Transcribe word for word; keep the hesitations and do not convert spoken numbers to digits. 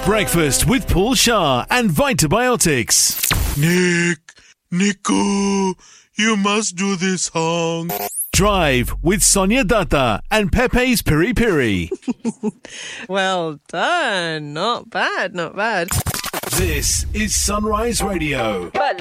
Breakfast with Paul Shah and Vitabiotics. Nick, Nico, you must do this song. Drive with Sonia Datta and Pepe's Piri Piri. Well done. Not bad, not bad. This is Sunrise Radio.